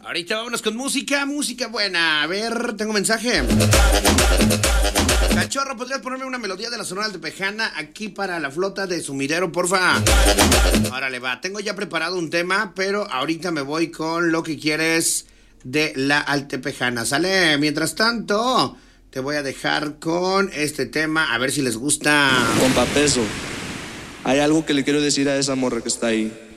Ahorita vámonos con música buena. A ver, tengo mensaje. Cachorro, ¿podrías ponerme una melodía de la Sonora Altepejana aquí para la flota de Sumidero, porfa? Órale, va. Tengo ya preparado un tema, pero ahorita me voy con Lo que quieres de la Altepejana. ¿Sale? Mientras tanto, te voy a dejar con este tema, a ver si les gusta. Compa Peso, hay algo que le quiero decir a esa morra que está ahí.